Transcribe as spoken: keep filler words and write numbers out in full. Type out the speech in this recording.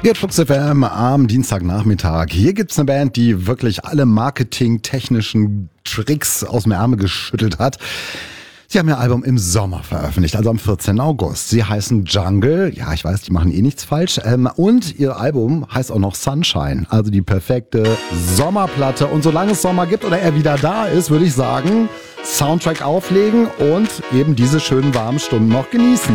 Hier at Flux F M am Dienstagnachmittag. Hier gibt's eine Band, die wirklich alle marketingtechnischen Tricks aus dem Ärmel geschüttelt hat. Sie haben ihr Album im Sommer veröffentlicht, also am vierzehnten August. Sie heißen Jungle. Ja, ich weiß, die machen eh nichts falsch. Ähm, und ihr Album heißt auch noch Sunshine, also die perfekte Sommerplatte. Und solange es Sommer gibt oder er wieder da ist, würde ich sagen, Soundtrack auflegen und eben diese schönen warmen Stunden noch genießen.